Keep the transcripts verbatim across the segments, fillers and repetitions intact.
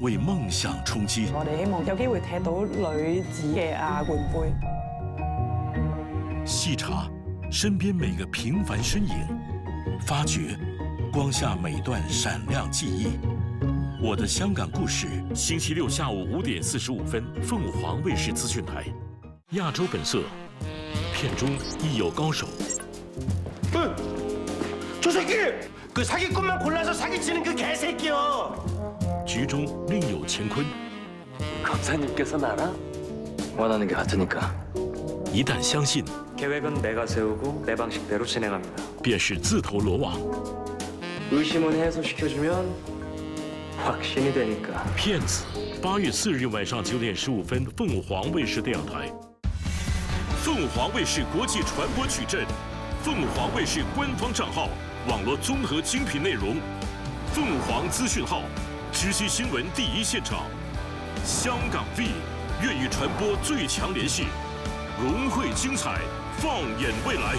为梦想冲击。 我哋希望有機會踢到女子嘅亞冠杯。 細查身邊每個平凡身影，發掘光下每段閃亮記憶。我的香港故事，星期六下午五點四十五分，鳳凰衛視資訊台。亞洲本色，片中亦有高手。 응! 저 새끼! 그 사기꾼만 골라서 사기치는 그 개새끼요! 局中另有乾坤。 검사님께서는 알아? 원하는 게 같으니까. 一旦相信， 계획은 내가 세우고 내 방식대로 진행합니다. 便是自投羅網。 의심은 해소시켜주면 확신이 되니까. 骗子，八月四日晚上九點十五分，鳳凰衛視電視台。鳳凰衛視國際傳播矩陣，鳳凰衛視官方賬號，網絡綜合精品內容，鳳凰資訊號，知悉新聞第一現場。香港 V 粵語傳播最強聯繫，融匯精彩，放眼未來。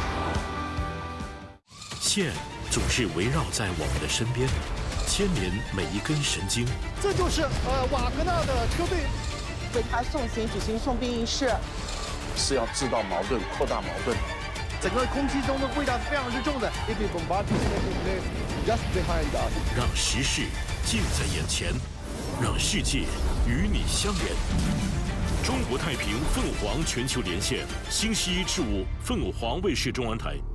線總是圍繞在我們的身邊，牽連每一根神經。 這就是呃瓦格納的車隊， 為他送行舉行送殯儀式， 是要製造矛盾、擴大矛盾。 整個空氣中的味道是非常之重的。If you bombard just behind us， 讓時事近在眼前，讓世界與你相連。中國太平鳳凰全球連線，星期一至五，鳳凰衛視中文台。